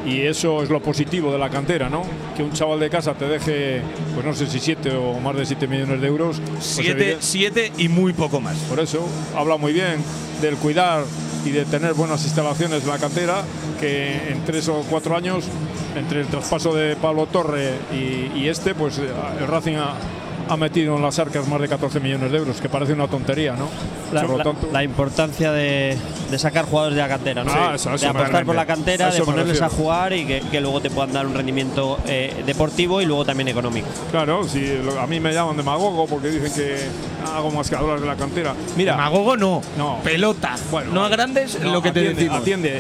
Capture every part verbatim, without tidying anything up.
y eso es lo positivo de la cantera, ¿no? Que un chaval de casa te deje, pues no sé si siete o más de siete millones de euros. Pues siete, siete y muy poco más. Por eso habla muy bien del cuidar y de tener buenas instalaciones en la cantera, que en tres o cuatro años, entre el traspaso de Pablo Torre y, y este, pues el Racing ha, ha metido en las arcas más de catorce millones de euros, que parece una tontería, ¿no? La, Por lo la, tanto, la importancia de, de sacar jugadores de la cantera, ¿no? Ah, eso, eso de apostar por la cantera, de ponerles a jugar y que, que luego te puedan dar un rendimiento eh, deportivo y luego también económico. Claro, si a mí me llaman demagogo porque dicen que hago más que hablar de la cantera. Mira, demagogo no, no. pelota. Bueno, no agrandes no, lo que atiende, te decimos. Atiende.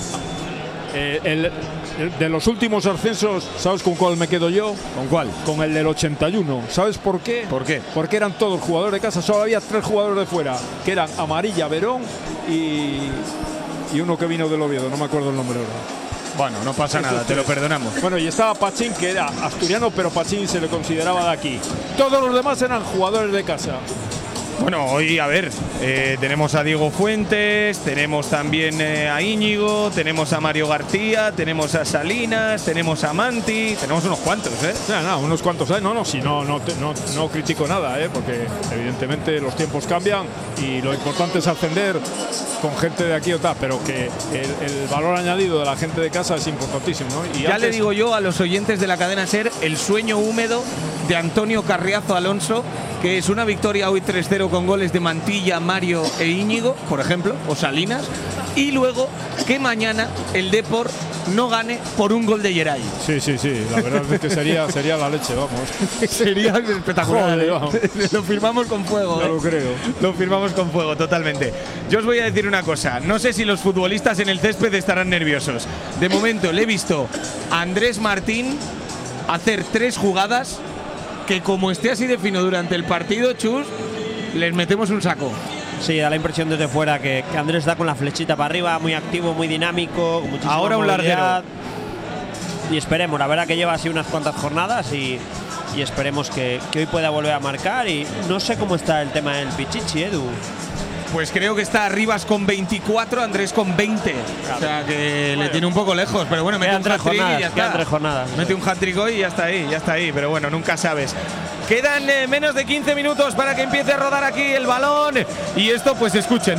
Eh, el, el, de los últimos ascensos, ¿sabes con cuál me quedo yo? ¿Con cuál? Con el del ochenta y uno. ¿Sabes por qué? ¿Por qué? Porque eran todos jugadores de casa, solo había tres jugadores de fuera, que eran Amarilla, Verón y, y uno que vino del Oviedo, no me acuerdo el nombre ahora. Bueno, no pasa Esos nada, te lo tres. perdonamos. Bueno, y estaba Pachín, que era asturiano, pero Pachín se le consideraba de aquí. Todos los demás eran jugadores de casa. Bueno, hoy, a ver, eh, tenemos a Diego Fuentes, tenemos también eh, a Íñigo, tenemos a Mario García, tenemos a Salinas, tenemos a Manti, tenemos unos cuantos, ¿eh? No, no, unos cuantos hay. No, no, si no, no, te- no, no critico nada, ¿eh? Porque evidentemente los tiempos cambian y lo importante es ascender con gente de aquí o tal, pero que el, el valor añadido de la gente de casa es importantísimo, ¿no? Y Ya antes- le digo yo a los oyentes de la cadena SER el sueño húmedo de Antonio Carriazo Alonso, que es una victoria hoy tres cero con goles de Mantilla, Mario e Íñigo, por ejemplo, o Salinas, y luego que mañana el Depor no gane por un gol de Geray. Sí, sí, sí, la verdad es que sería, sería la leche, vamos. Sería espectacular. Joder, ¿eh? vamos. Lo firmamos con fuego. Ya ¿eh? lo creo. Lo firmamos con fuego, totalmente. Yo os voy a decir una cosa. No sé si los futbolistas en el césped estarán nerviosos. De momento le he visto a Andrés Martín hacer tres jugadas que, como esté así de fino durante el partido, Chus, les metemos un saco. Sí, da la impresión desde fuera que, que Andrés está con la flechita para arriba, muy activo, muy dinámico, con muchísima Ahora un movilidad. Y esperemos, la verdad que lleva así unas cuantas jornadas y, y esperemos que, que hoy pueda volver a marcar. Y no sé cómo está el tema del Pichichi, Edu. Pues creo que está Rivas con veinticuatro, Andrés con veinte. Claro. O sea que Bueno. le tiene un poco lejos, pero bueno, mete Quedan un tres hat-trick y jornadas, ya quedan está. tres jornadas. Mete un hat-trick hoy y ya está ahí, ya está ahí, pero bueno, nunca sabes. Quedan eh, menos de quince minutos para que empiece a rodar aquí el balón y esto, pues escuchen.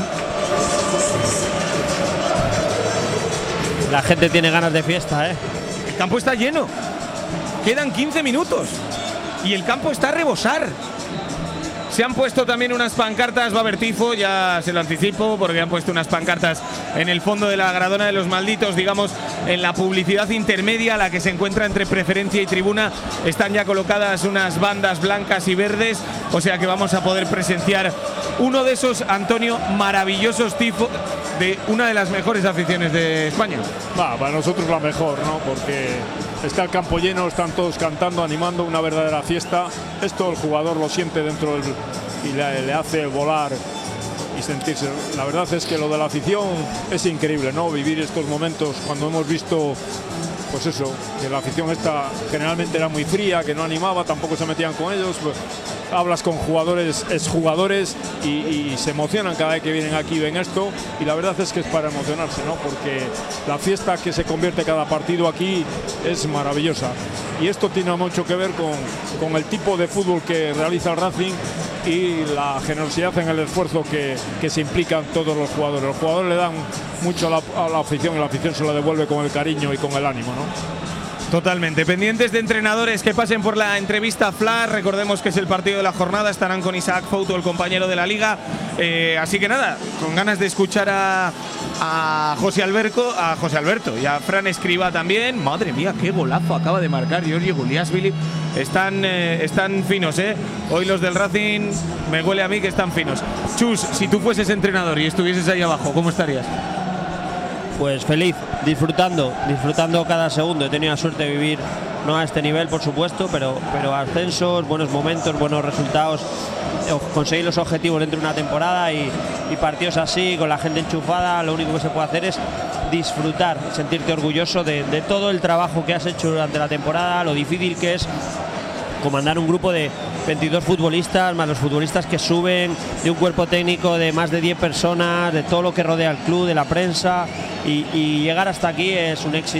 La gente tiene ganas de fiesta, ¿eh? El campo está lleno. Quedan quince minutos y el campo está a rebosar. Se han puesto también unas pancartas, va a haber tifo, ya se lo anticipo, porque han puesto unas pancartas en el fondo de la Gradona de los Malditos, digamos, en la publicidad intermedia, la que se encuentra entre preferencia y tribuna. Están ya colocadas unas bandas blancas y verdes, o sea que vamos a poder presenciar uno de esos, Antonio, maravillosos tifos de una de las mejores aficiones de España. Va, para nosotros la mejor, ¿no? Porque está el campo lleno, están todos cantando, animando, una verdadera fiesta. Esto el jugador lo siente dentro del, y le, le hace volar y sentirse. La verdad es que lo de la afición es increíble, ¿no? Vivir estos momentos cuando hemos visto, pues eso, que la afición esta generalmente era muy fría, que no animaba, tampoco se metían con ellos. Pues, hablas con jugadores, exjugadores y, y se emocionan cada vez que vienen aquí y ven esto, y la verdad es que es para emocionarse, ¿no? Porque la fiesta que se convierte cada partido aquí es maravillosa, y esto tiene mucho que ver con, con el tipo de fútbol que realiza el Racing y la generosidad en el esfuerzo que, que se implican todos los jugadores. Los jugadores le dan mucho a la, a la afición y la afición se lo devuelve con el cariño y con el ánimo, ¿no? Totalmente. Pendientes de entrenadores que pasen por la entrevista Flash. Recordemos que es el partido de la jornada. Estarán con Isaac Fouto, el compañero de la liga. Eh, así que nada, con ganas de escuchar a, a José Alberto, a José Alberto y a Fran Escribá también. Madre mía, qué golazo acaba de marcar Giorgio Guliashvili. Están, eh, están finos, ¿eh? Hoy los del Racing me huele a mí que están finos. Chus, si tú fueses entrenador y estuvieses ahí abajo, ¿cómo estarías? Pues feliz, disfrutando, disfrutando cada segundo. He tenido la suerte de vivir, no a este nivel, por supuesto, pero, pero ascensos, buenos momentos, buenos resultados, conseguir los objetivos dentro de una temporada y, y partidos así, con la gente enchufada. Lo único que se puede hacer es disfrutar, sentirte orgulloso de, de todo el trabajo que has hecho durante la temporada, lo difícil que es comandar un grupo de veintidós futbolistas, más los futbolistas que suben, de un cuerpo técnico de más de diez personas, de todo lo que rodea al club, de la prensa, y, y llegar hasta aquí es un éxito.